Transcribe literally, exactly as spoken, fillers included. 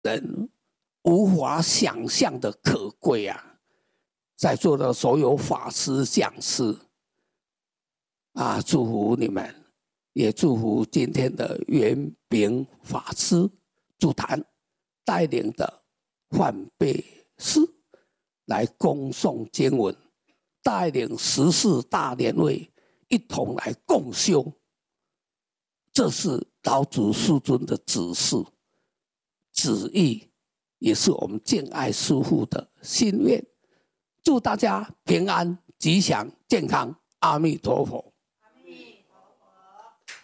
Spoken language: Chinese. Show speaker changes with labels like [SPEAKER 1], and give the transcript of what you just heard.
[SPEAKER 1] 人无法想象的可贵啊！在座的所有法师讲师啊，祝福你们，也祝福今天的圆饼法师主坛带领的梵呗师来恭诵经文，带领十四大年会一同来共修。这是老子师尊的指示、旨意，也是我们敬爱师父的心愿。祝大家平安、吉祥、健康，阿弥陀佛。